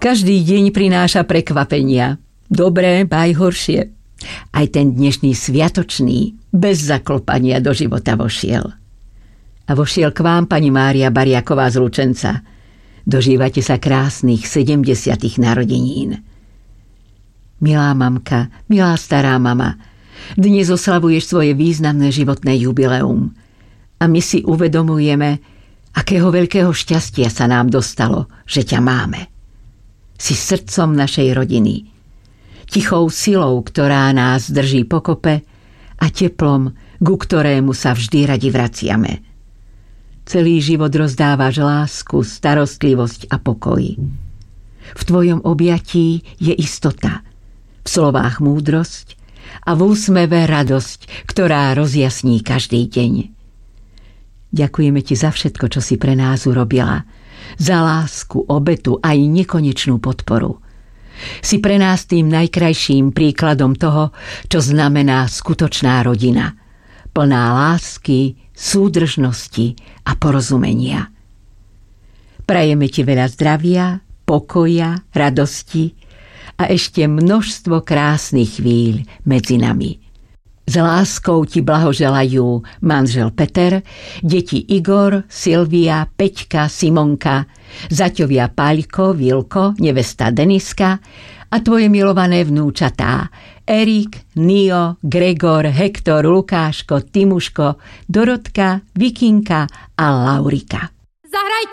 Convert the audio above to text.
Každý deň prináša prekvapenia. Dobré, aj horšie. Aj ten dnešný sviatočný, bez zaklopania do života vošiel. A vošiel k vám, pani Mária Bariaková z Lučenca. Dožívate sa krásnych 70. narodenín. Milá mamka, milá stará mama, dnes oslavuješ svoje významné životné jubileum. A my si uvedomujeme, akého veľkého šťastia sa nám dostalo, že ťa máme. Si srdcom našej rodiny, tichou silou, ktorá nás drží pokope a teplom, ku ktorému sa vždy radi vraciame. Celý život rozdávaš lásku, starostlivosť a pokoj. V tvojom objatí je istota, v slovách múdrosť a v úsmeve radosť, ktorá rozjasní každý deň. Ďakujeme ti za všetko, čo si pre nás urobila, za lásku, obetu aj nekonečnú podporu. Si pre nás tým najkrajším príkladom toho, čo znamená skutočná rodina, plná lásky, súdržnosti a porozumenia. Prajeme ti veľa zdravia, pokoja, radosti a ešte množstvo krásnych chvíľ medzi nami. S láskou ti blahoželajú manžel Peter, deti Igor, Silvia, Peťka, Simonka, zaťovia Paľko, Vilko, nevesta Deniska a tvoje milované vnúčatá Erik, Nio, Gregor, Hektor, Lukáško, Timuško, Dorotka, Vikinka a Laurika. Zahrajte